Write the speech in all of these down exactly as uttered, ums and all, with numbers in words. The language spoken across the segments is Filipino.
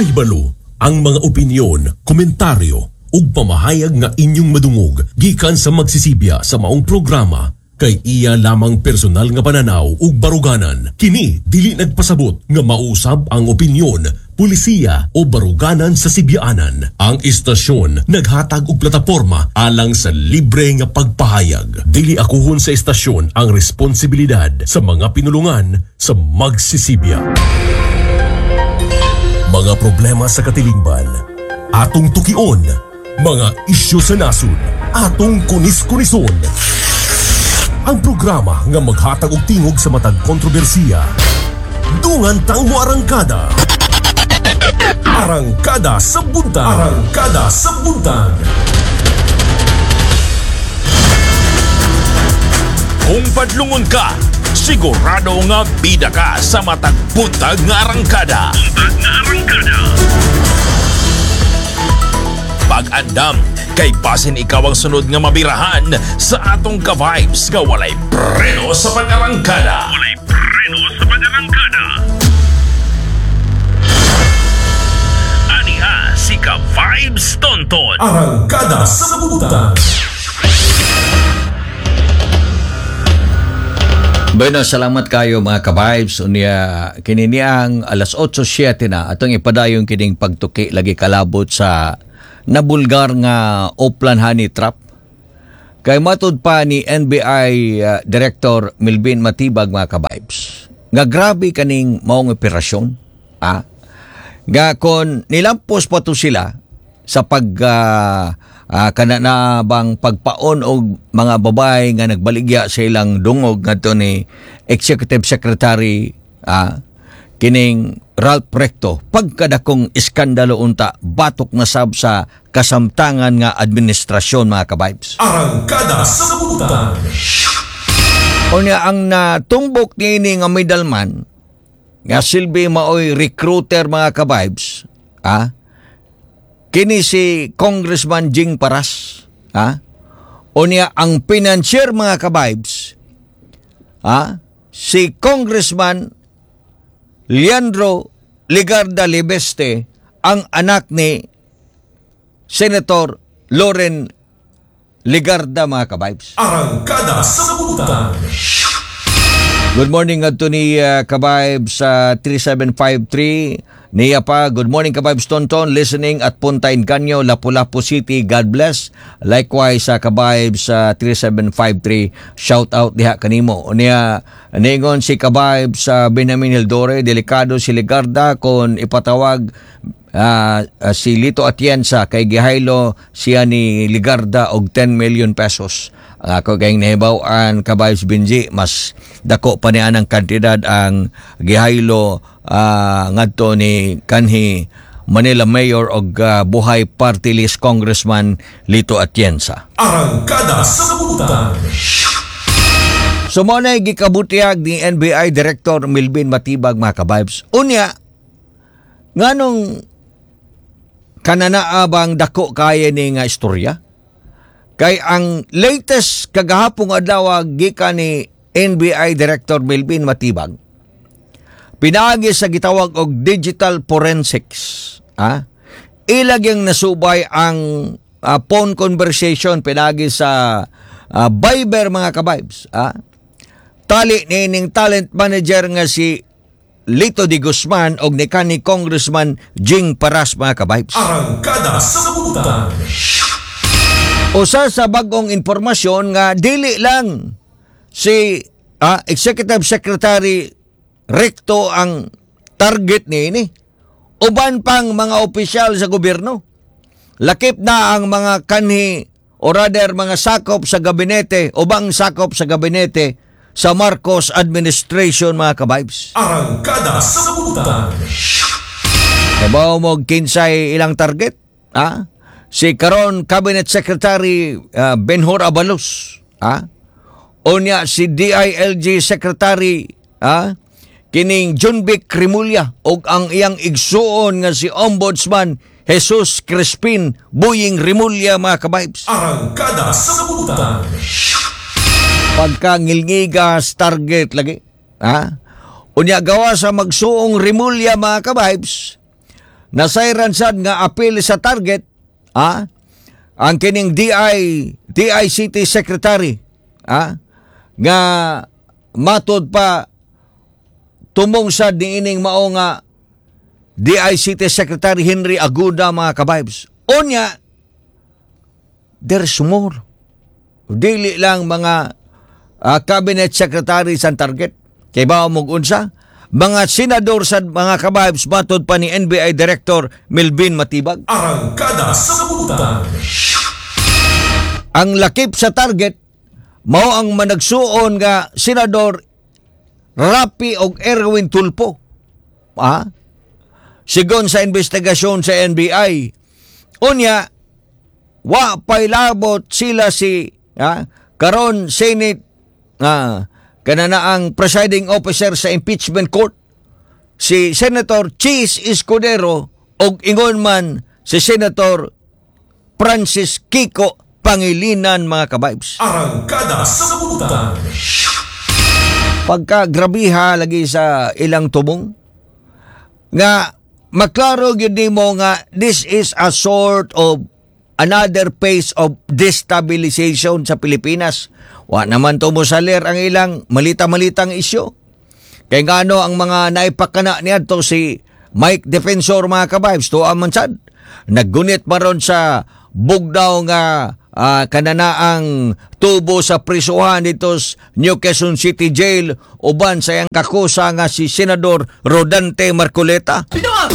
Mahibalo ang mga opinyon, komentaryo ug pamahayag nga inyong madungog gikan sa magsisibya sa maong programa kay iya lamang personal nga pananaw ug baruganan. Kini dili nagpasabot nga mausab ang opinyon, pulisiya o baruganan sa sibyaanan. Ang istasyon naghatag og plataporma alang sa libre nga pagpahayag. Dili akuhon sa istasyon ang responsibilidad sa mga pinulungan sa magsisibya. Mga problema sa katilingban, atong tukion. Mga isyu sa nasud, atong kunis-kunison. Ang programa nga maghatag og tingog sa matag kontrobersiya. Dungan tang mo arangkada. Arangkada sa buntag. Arangkada sa buntag. Kung padlungon ka, sigurado nga bida ka sa matag buntag nga arangkada. Buntag nga arangkada. Pag-andam, kay basin ikaw ang sunod nga mabirahan sa atong ka-vibes nga walay preno sa pag-arangkada. Walay preno sa pag-arangkada. Aniha si ka-vibes Tonton. Arangkada sa buntag. Bueno, salamat kayo mga ka-vibes. Unya, kinini ang alas otso siyete na atong ipadayon kining pagtuki lagi kalabot sa nabulgar nga Oplan Honey Trap. Kay matud pa ni N B I uh, Director Milvin Matibag mga ka-vibes. Nga grabe kaning maong operasyon. Ah? Nga kon nilampos pa to sila sa pag uh, uh, kananabang pagpaon og mga babae nga nagbaligya sa ilang dungog ngadto ni Executive Secretary uh, kining Ralph Recto pagkadakong iskandalo unta batok na sab sa kasamtangan nga administrasyon mga ka-vibes. Arangkada sa buntag. Unya ang natumbok niini nga middleman nga silbi maoy recruiter mga ka-vibes, ah? Kini si Congressman Jing Paras, ah? Unya ang financier mga ka-vibes, ah? Si Congressman Leandro Ligarda Libeste, ang anak ni Senator Loren Ligarda mga ka-vibes. Arangkada sa buntag. Good morning adto ni uh, ka-vibes sa uh, three seven five three. Niya pa, good morning ka-vibes Tonton, listening at Punta Incanyo, Lapu-Lapu City, God bless. Likewise sa uh, ka-vibes sa uh, three seven five three, shout out diha kanimo. Niya, ningon si ka-vibes sa uh, Benjamin Hildore, delikado si Ligarda kon ipatawag uh, uh, si Lito Atienza kay gihaylo siya ni Ligarda og ten million pesos. Ako kayong nahibawan ka-vibes Benji, mas dako pa niya ng kantidad ang gihaylo uh, ngadto ni kanhi Manila Mayor og uh, Buhay Party List Congressman Lito Atienza. Arangkada sa buntag. Sumonay gikabutiag ni N B I Director Milvin Matibag mga ka-vibes. Unya, nganong kananaabang dako kaya ni nga istorya? Kay ang latest kagahapong adlaw gikan ni N B I Director Milvin Matibag, pinaagi sa gitawag og digital forensics. Ah? Ilag yung nasubay ang uh, phone conversation pinagi sa uh, Viber mga ka-vibes. Ah? Tali nining talent manager nga si Lito Di Guzman og ni kanhi Congressman Jing Paras mga ka-vibes. Arangkada sa buntag. Usa sa bagong impormasyon nga dili lang si ah, Executive Secretary Recto ang target ni ini. Uban pang mga opisyal sa gobyerno. Lakip na ang mga kanhi o rather mga sakop sa gabinete, ubang sakop sa gabinete sa Marcos administration mga ka-vibes. Arangkada sa buntag. Kabaw mo kinsay ilang target? Ah? Si karon Cabinet Secretary uh, Benhur Abalos, ah? Unya si D I L G Secretary, ah? Kining Junbic Rimulya og ang iyang igsuon nga si Ombudsman Jesus Crispin Buying Rimulya mga ka-vibes. Arangkada sa buntag. Pagkangilngigas target lagi, ah? Unya gawa sa magsuong Rimulya mga ka-vibes, nasayran sad nga apil sa target, ah, ang kining D I D I C T Secretary, ah, nga matod pa tumong sad niining mao nga D I C T Secretary Henry Aguda, mga kabibes. Unya, there's more. Dili lang mga uh, cabinet secretary sa target. Kay ba mo unsa? Mga senador sa mga kabibes matod pa ni N B I Director Melvin Matibag. Arangkada sa kabutan. Ang lakip sa target mao ang managsuon nga senador Rapi og Erwin Tulfo. Ah? Sigon sa investigasyon sa N B I. Unya, wa pay labot sila si ah, karon Senate ah, kanana ang presiding officer sa impeachment court, si Senator Chis Escudero, og ingon man si Senator Francis Kiko Pangilinan, mga kabibes. Arangkada sa kabutan. Pagka grabiha lagi sa ilang tumong nga maklaro gyud nimo nga this is a sort of another phase of destabilization sa Pilipinas. Wa naman to mosaler ang ilang malita-malitang isyu. Kay ngano ang mga naipakana niadto si Mike Defensor, mga kabibes, to aman sad naggunit maron sa bugnaw nga uh, kananaang tubo sa prisuhan dito sa New Quezon City Jail uban sa iyang kakusa nga si Senador Rodante Marcoleta.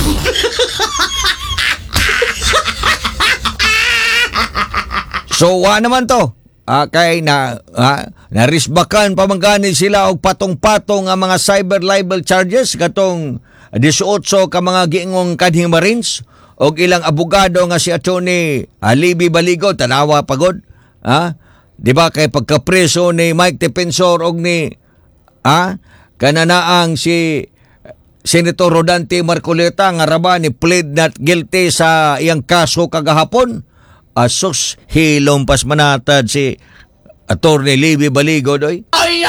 So wa naman to. Ah, kay na ah, narisbakan pamangganin sila og patong-patong nga mga cyber libel charges katong eighteen ka mga giingong kanhing Marines og ilang abogado nga si Attorney Alibi Baligo tanawa pagod. Ah, di ba kay pagkapreso ni Mike Defensor og ni ah kananaang si Senator Rodante Marcoleta nga raba ni plead not guilty sa iyang kaso kagahapon. Asos, hilong pas manatad si Attorney Libby Baligo doy.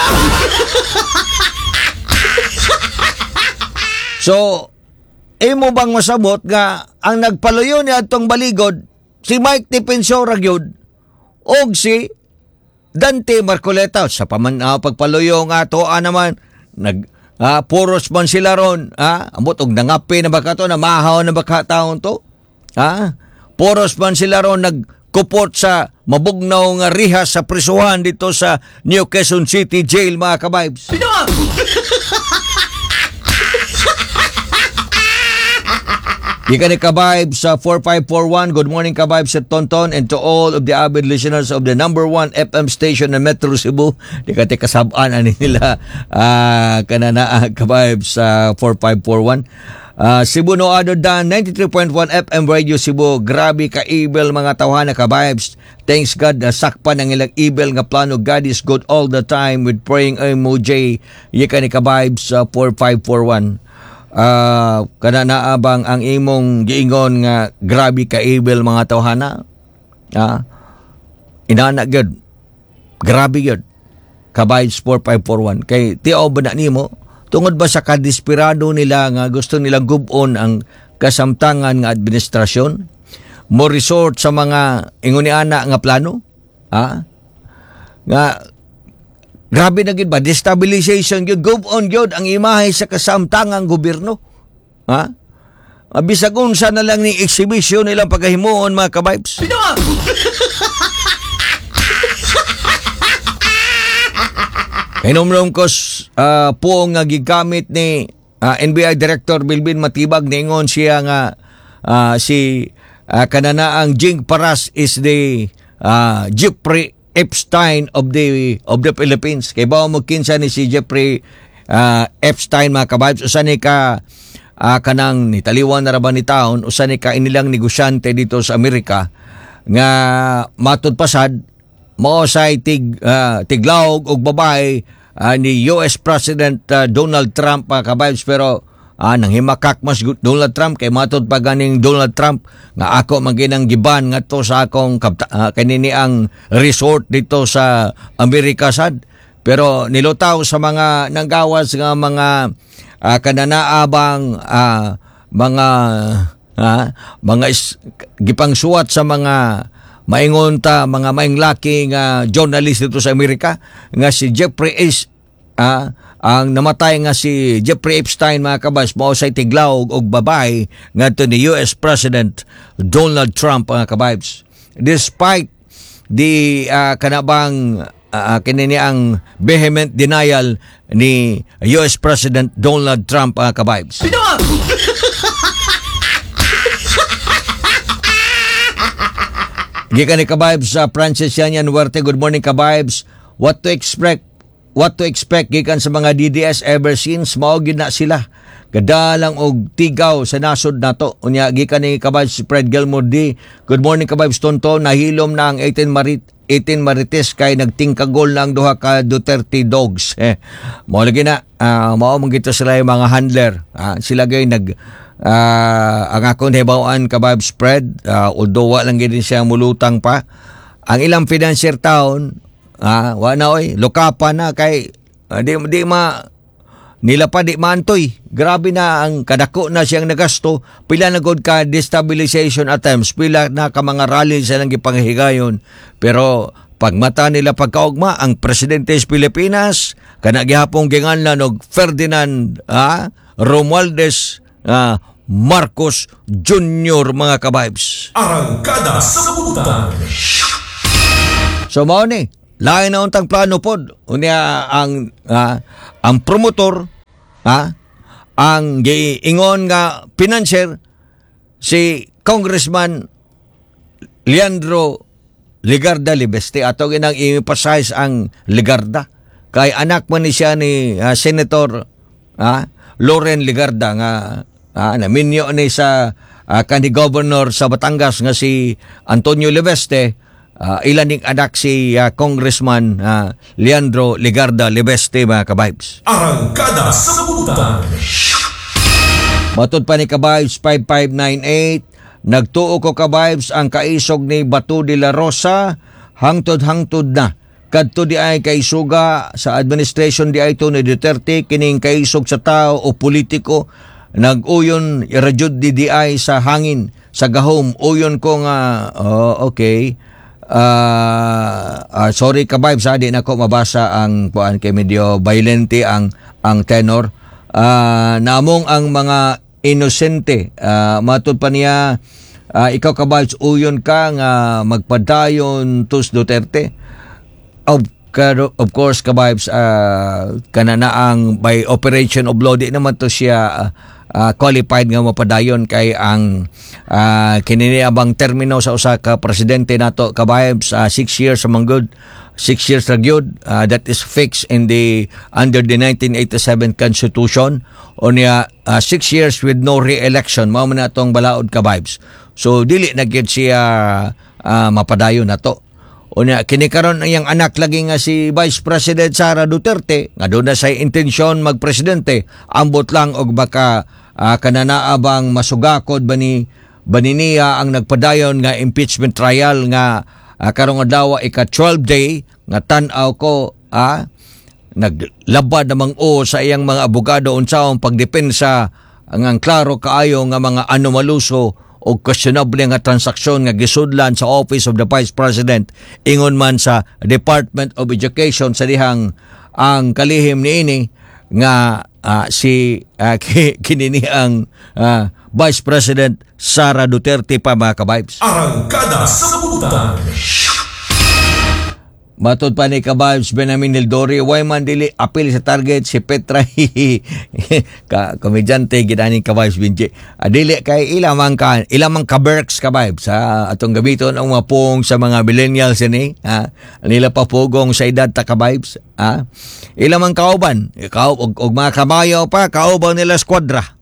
So, imo bang masabot nga ang nagpaluyo ni atong Baligod si Mike Defensor gyud og si Dante Marcoleta sa paman uh, pagpaluyo nga toa naman nag uh, puros man sila ron, ha? Amot og nangapi na baka to, na mahaw na baka taon to, ha? Poros man sila ron nagkupot sa mabugnaw nga rihas sa prisuhan dito sa New Quezon City Jail, mga kabibes. Ika ni kabibes sa four five four one. Good morning, kabibes at Tonton, and to all of the avid listeners of the number one F M station na Metro Cebu. Di ka kasabaan ani nila uh, kanana uh, kabibes sa uh, four five four one. Uh, Cebu no other than ninety-three point one F M Radio Cebu. Grabe ka evil, mga tawhana ka-vibes. Thanks God, uh, sakpan ang ilang evil nga plano. God is good all the time with praying emoji. Yika ni ka-vibes sa uh, four five four one. Uh, kana naabang ang imong giingon nga grabe ka evil, mga tawhana. Uh, inana God. Grabe God. Ka-vibes four five four one. Kay tiaw ba na nimo? Tungod ba sa kadesperado nila nga gusto nilang gubon ang kasamtangan nga administrasyon? Mo resort sa mga inguniana nga plano? Ha? Nga, grabe na gid ba? Destabilization yun. Gubon yun ang imahe sa kasamtangang gobyerno. Ha? Bisag unsa na lang ni exhibition nilang pagkahimuon, mga kabibes. Hinumlong ko uh, po nga gigamit ni uh, N B I Director Melvin Matibag, ningon siya nga uh, si uh, kananaang Jing Paras is the uh, Jeffrey Epstein of the of the Philippines. Kay bao mo kinsa ni si Jeffrey uh, Epstein, mga kabibes, usa ni ka uh, kanang nitaliwan na raban ni taon, usa ni ka inilang negosyante dito sa Amerika nga matud pasad mao say tig uh, tiglawog og babae uh, ni U S President uh, Donald Trump, mga kabibes, pero uh, nang himakak mas Donald Trump kay matud pa ganing Donald Trump nga ako maginang giban ngadto sa akong uh, kanini ang resort dito sa Amerika sad. Pero nilutaw sa mga nanggawas nga mga uh, kananaabang uh, mga ha, mga is, gipangsuwat sa mga maingon ta mga maing laki nga journalist dito sa Amerika nga si Jeffrey Ace, ah, ang namatay nga si Jeffrey Epstein, mga kabas, mao say tiglaw og babae ngadto ni U S President Donald Trump, mga kababs. Despite the uh, kanabang uh, kinini ang vehement denial ni U S President Donald Trump, mga kababs. Gikan ni kababs sa uh, Francis Yanyan Huerte. Good morning, kababs. What to expect? What to expect gikan sa mga D D S ever since mao gid na sila gadalang og tigaw sa nasod nato. Unya gikan ni kababs Fred Gilmore D. Good morning, kababs Tonton. Nahilom na ang eighteen Marit eighteen Marites kay nagtingkagol na ang duha ka Duterte dogs. Eh, mao lagi na uh, mao man gito sila yung mga handler. Uh, sila gay nag uh, ang akong hibaw-an kababs Fred, uh, although wa lang gid siya mulutang pa. Ang ilang financier town, ah, wa na oy, lokapa na kay uh, di, di ma nila pa di mantoy. Grabe na ang kadako na siyang nagasto. Pila na gud ka destabilization attempts, pila na ka mga rally silang gipanghigayon. Pero pagmata nila pagkaugma ang presidente sa Pilipinas, kana gihapon ginganlan og Ferdinand ah, Romualdez ah, Marcos Junior, mga kabibes. Arangkada sa kabutan. So mao ni lain na untang plano pod. Unya ang ah, ang promotor, ah, ang giingon nga financier si Congressman Leandro Legarda Libeste. Ato ginang i-emphasize ang Legarda kay anak man ni siya ni ah, Senator ah, Loren Legarda nga ah, naminyo ni sa ah, kanhi governor sa Batangas nga si Antonio Libeste. Uh, ilan ning anak si uh, Congressman uh, Leandro Legarda Libeste, mga kabibes. Arangkada sa kabutan. Matod pa ni kabibes five five nine eight, nagtuo ko kabibes ang kaisog ni Bato de la Rosa hangtod-hangtod na. Kadto di ay kaisuga sa administration di ay to ni Duterte, kining kaisog sa tao o politiko nag-uyon irajud di di ay sa hangin sa gahom. Uyon ko nga oh, okay. Uh, uh, sorry kabibes, ha, di na ko mabasa ang kuan kay medyo violente ang ang tenor. Uh, namong ang mga inosente, uh, matud pa niya, uh, ikaw kabibes, uyon ka nga magpadayon tus Duterte. Of, of course kabibes, uh, kanana ang by operation of law, di naman to siya uh, Uh, qualified nga mapadayon kay ang uh, kinini abang termino sa usa ka presidente nato kabibes, uh, six years among good six years ra gyud, uh, that is fixed in the under the nineteen eighty-seven constitution. Unya uh, six years with no re-election mao man atong balaod kabibes. So dili na gyud siya uh, mapadayon nato. Unya kini karon ang anak lagi nga si Vice President Sara Duterte nga doon na sa intensyon magpresidente, ambot lang og baka uh, kanana abang masugakod ba ni baniniya ang nagpadayon nga impeachment trial nga uh, karong adlaw ika twelve day nga tan-aw ko ah, naglabad namang o sa iyang mga abogado unsaong pagdepensa ang klaro kaayo nga mga anomaluso o questionable nga transaksyon nga gisudlan sa Office of the Vice President ingon man sa Department of Education sa dihang ang kalihim niini nga uh, si uh, kinini ang uh, Vice President Sara Duterte pa, mga kabibes. Arangkada sa kabutan. Matod pa ni kabibes Benjamin Hildori, way man dili apil sa target si Petra ka komedyante gidaning kabibes Binji. Adili kay ilamang ka ilamang ka Berks kabibes sa atong gamiton ang mga pung sa mga millennials ini, ha, nila pa pugong sa edad ta kabibes, ha, ilamang kauban ikaw og, og mga kamayo pa kauban nila squadra.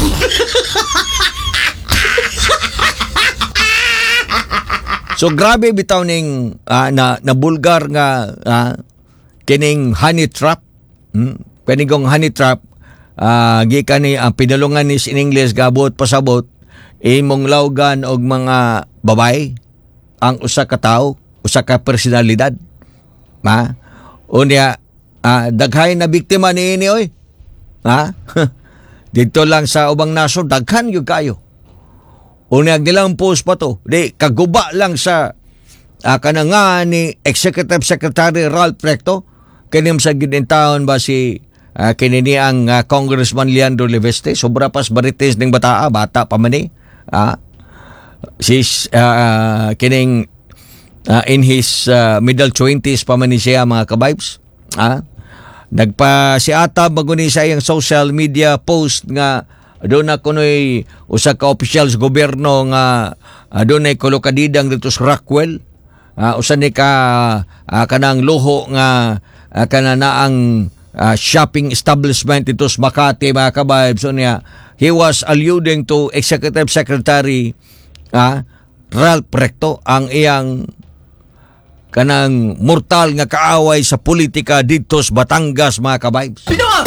So grabe bitaw ning uh, na na bulgar nga uh, kining honey trap. Hmm? Kanigong honey trap uh, gikan ni ang uh, pinulungan ni in English gabot pasabot imong lawgan og mga babay ang usa ka tawo, usa ka personalidad. Ha? Unya uh, daghay na biktima niini oy. Ha? Dito lang sa ubang nasod daghan gyud kayo. Unyag nilang post pa to. Di, kaguba lang sa uh, kananga ni Executive Secretary Ralph Recto. Kanim sa ginintahon ba si uh, kinini ang uh, Congressman Leandro Leveste. Sobra pas barites ng bataa. Bata pa man eh. Uh, si uh, kining uh, in his uh, middle twenties pa man ni siya mga kabibes. Ah, nagpa si ata bago ni sa iyang social media post nga doon na kunoy usa ka official sa gobyerno nga uh, doon ay kolokadidang dito sa Rockwell. Uh, usa ni ka uh, kanang luho nga uh, kananaang uh, shopping establishment dito sa Makati mga kabibes. So niya, he was alluding to Executive Secretary uh, Ralph Recto ang iyang kanang mortal nga kaaway sa politika dito sa Batangas mga kabibes.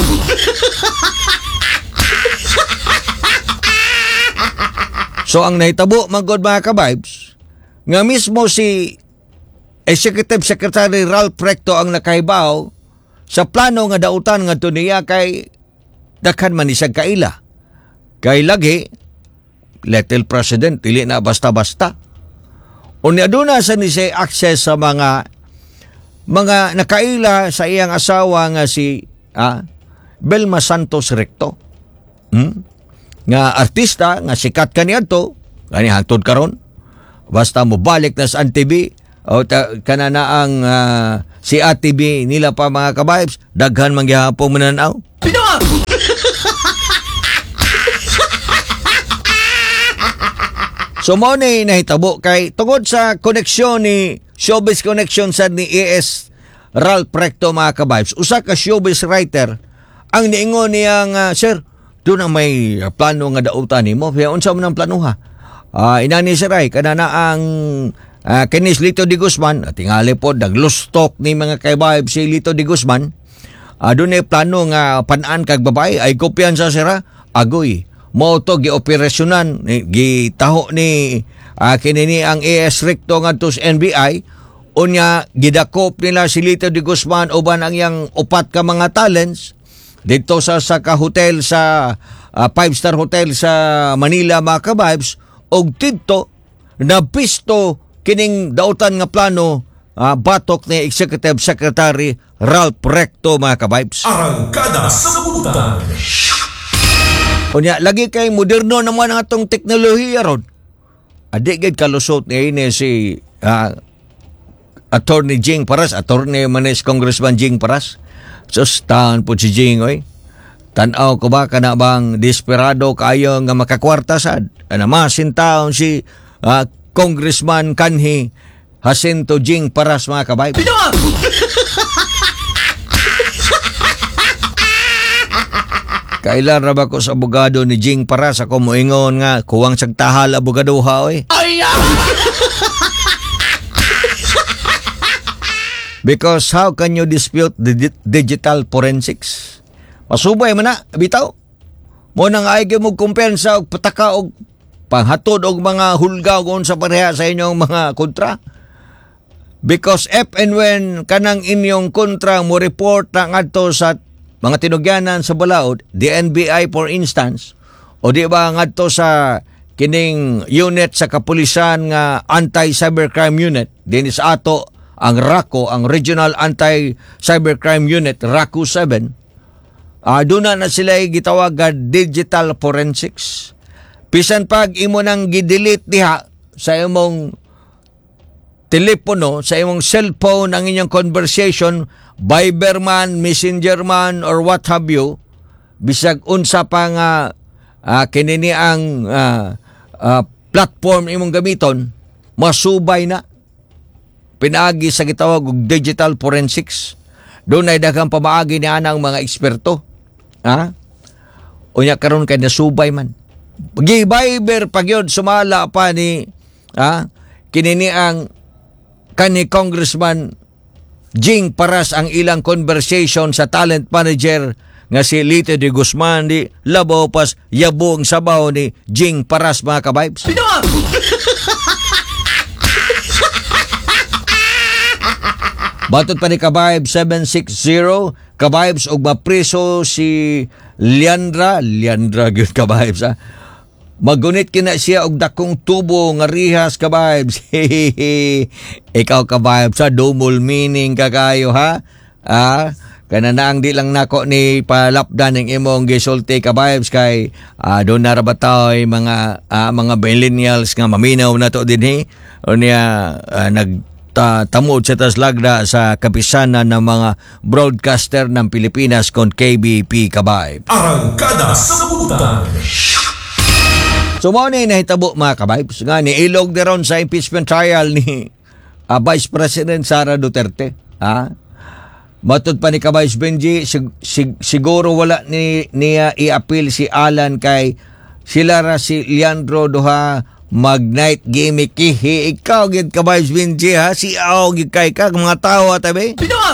So ang nahitabo magod mga kabibes nga mismo si Executive Secretary Ralph Recto ang nakahibaw sa plano nga dautan nga niya kay dakhan man isang kaila. Kay lagi Little President dili na basta-basta. Unya aduna sa ni siya access sa mga mga nakaila sa iyang asawa nga si ah, Belma Santos Recto. Hmm? Nga artista nga sikat kaniadto, kani hangtod karon. Basta mo balik na sa N T V o ta, kanana ang uh, si A T V nila pa mga kabibes, daghan man gyapon mananaw. So mo ni nahitabo kay tungod sa koneksyon ni Showbiz Connection sa ni A S Ralph Recto mga kabibes. Usa ka showbiz writer ang niingon niyang uh, sir, doon ang may plano nga dautan nimo. Kaya unsa man ang plano ha? Uh, inani si Ray kanana ang uh, kinis Lito de Guzman at tingali po naglustok ni mga kabibes si Lito de Guzman. Uh, doon ay plano nga panaan kag babae ay kopyan sa sira agoy. Mo to gi-operasyonan gitaho ni uh, kinini ang A S Recto ngadto sa N B I unya gidakop nila si Lito de Guzman uban ang yang upat ka mga talents dito sa sa ka hotel sa uh, five star hotel sa Manila mga kabibes og tidto na pisto kining dautan nga plano uh, batok ni Executive Secretary Ralph Recto mga kabibes. Arangkada sa Kabutan. Unya, lagi kay moderno naman ang atong teknolohiya ron. Adi gid kalusot ni ini si uh, Attorney Jing Paras, Attorney Manes Congressman Jing Paras. So, staan po si Jing, oy. Tanaw ko ba ka na bang desperado kayo nga makakwarta sad? Ano masin taon si uh, Congressman Kanhi Jacinto Jing Paras mga kabay. Kailan ra ba ko sa abogado ni Jing Paras ako moingon nga kuwang sagtahal abogado ha oy. Because how can you dispute the di- digital forensics? Masubay man na bitaw. Mo nang ay gyud mo kumpensa og pataka og panghatod og mga hulga gon sa pareha sa inyong mga kontra. Because if and when kanang inyong kontra mo report na ngadto sa mga tinugyanan sa balaod, the N B I for instance, o di ba ngadto sa kining unit sa kapulisan nga anti-cybercrime unit, din sa ato ang RACO, ang Regional Anti-Cybercrime Unit, RACO seven, uh, doon na, na sila gitawag nga digital forensics. Pisan pag imo nang gidelete diha sa imong telepono, sa imong cellphone ang inyong conversation, Viber man, Messenger man, or what have you, bisag unsa pa nga uh, kinini ang uh, uh, platform imong gamiton, masubay na. Pinaagi sa gitawag og digital forensics. Doon ay daghang pamaagi ni anang mga eksperto. Ha? Unya karon kay nasubay man. Gi-Viber pagyod sumala pa ni ha? Kinini ang kani Congressman Jing Paras ang ilang conversation sa talent manager nga si Lito de Guzman di labaw pas yabong sabaw ni Jing Paras mga kabibes. Batot pa ni Kabibes seven six zero, Kabibes og mapriso si Leandra, Leandra gyud Kabibes ha. Magunit kina siya og dakong tubo nga rihas kabibes. Ikaw kabibes sa dumol meaning kakayo ha. Ah, kana na ang di lang nako ni palapdan ng imong gisulti kabibes kay ah, doon na rabatoy mga ah, mga millennials nga maminaw na to dinhi o niya ah, nag ta, tamod sa taslagda sa kapisanan ng mga broadcaster ng Pilipinas kon K B P kabibes. Arangkada sa Butan. So mo na nahitabo mga kabibes nga ni ilog na ron sa impeachment trial ni uh, Vice President Sara Duterte. Ha? Matod pa ni Kabibes Benji, sig- sig- siguro wala ni niya i-appeal si Alan kay sila ra si Leandro duha mag-night game kihi. Ikaw gid Kabibes Benji ha, si aw gid kay ka mga tawa tabi.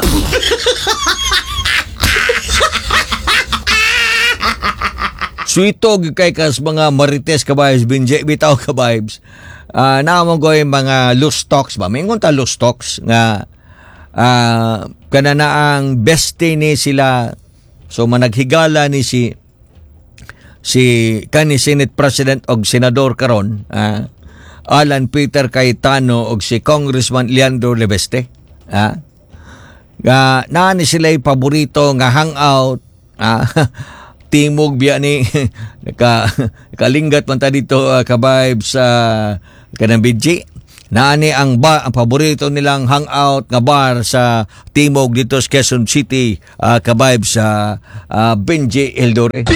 Suito kay kas mga marites kabibes binje bitaw kabibes. Ah uh, naamon ko yung mga loose talks ba? Mingon ta loose talks nga ah uh, kana na ang bestie ni sila. So managhigala ni si si kani Senate President og Senador karon, ah uh, Alan Peter Cayetano og si Congressman Leandro Lebeste. Ah uh, nga naa ni sila paborito nga hangout. Ah uh, timog biya ni naka kalinggat man ta dito uh, kabibes sa uh, kanang Benji. Naani ang ba ang paborito nilang hangout nga bar sa timog dito sa Quezon City, uh, kabibes sa uh, uh, Benji Eldore.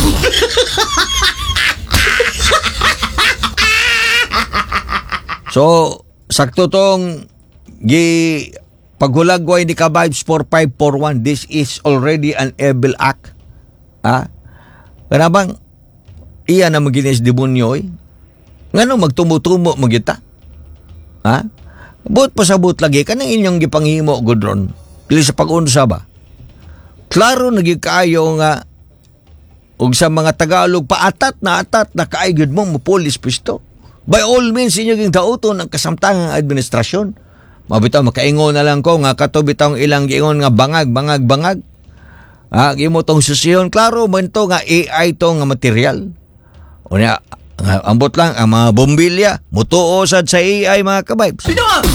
So sakto tong gi paghulagway ni kabibes four five four one. This is already an evil act. Ha? Kana bang iya na maginis demonyo eh? Ngano magtumo-tumo magita? Ha? Buot pasabot lagi kanang inyong gipanghimo gudron. Dili sa pag-unsa ba? Klaro nagi kaayo nga ug sa mga Tagalog paatat na atat na kaay gud mo mopolis pisto. By all means inyo ging dauton ang kasamtangang administrasyon. Mabitaw makaingon na lang ko nga kato bitang ilang giingon nga bangag bangag bangag. Ah, imo tong susihon klaro man to nga A I to nga material. Unya ambot lang ang mga bombilya mutuo sad sa A I mga kabibes.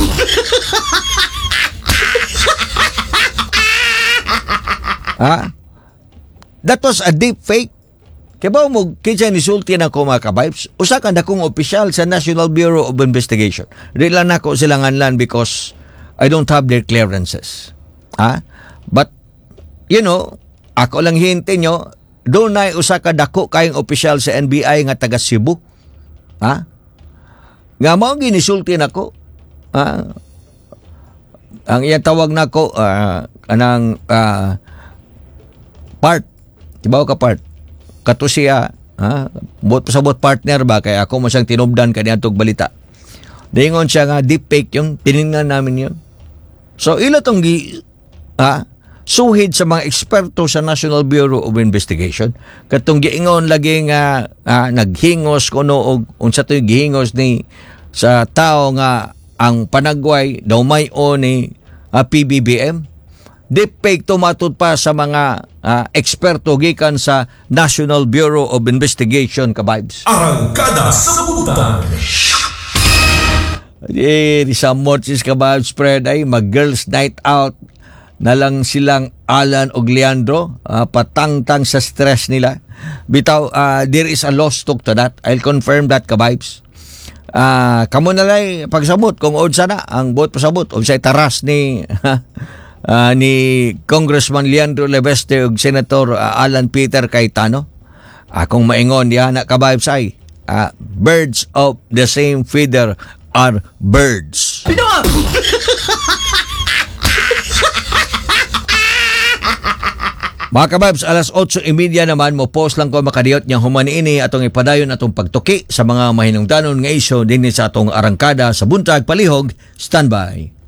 Ah, that was a deep fake. Kaya ba mo kinsa ni sulti na ko mga kabibes? Usa ka dakong opisyal sa National Bureau of Investigation. Di lang nako sila nganlan because I don't have their clearances. Ah, but you know, ako lang hinte nyo, doon na usa ka dako kayong opisyal sa N B I nga taga Cebu. Ha? Nga mo ginisulti nako. Ha? Ang iyang tawag nako uh, kanang uh, part. Tibaw ka part. Kato siya, ha? Bot pasabot partner ba kay ako mo siyang tinubdan kaniadtong balita. Dingon siya nga deep fake yung tiningnan namin yun. So ilo tong gi ha? Suhid sa mga eksperto sa National Bureau of Investigation katong giingon lagi nga ah, naghingos kuno og unsa toy gihingos ni sa tao nga ang panagway daw may-o ni ah, P B B M. Deep fake tumatud pa sa mga ah, eksperto gikan sa National Bureau of Investigation kabibes. Arangkada sa Butan. Eh, di sa Mortis kabibes spread ay mag girls night out na lang silang Alan o Leandro, uh, patangtang sa stress nila. Bitaw, uh, there is a lost talk to that. I'll confirm that kabibes. Uh, kamo na lang pagsabot kung od sana ang bot pasabot o sa taras ni uh, ni Congressman Leandro Lebeste ug Senator uh, Alan Peter Cayetano. Akong uh, maingon diha na kabibes ay uh, birds of the same feather are birds. Mga kababs, alas otso y media naman mo post lang ko makadiyot niyang humaniini atong ipadayon atong pagtuki sa mga mahinungdanon nga isyo din sa atong arangkada sa buntag palihog. Standby.